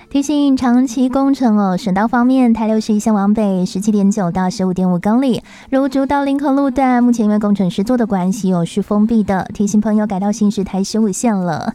提醒长期工程哦，省道方面，台61线往北17.9到15.5公里，如竹到林口路段，目前因为工程师做的关系是封闭的，提醒朋友改道行驶台15线了。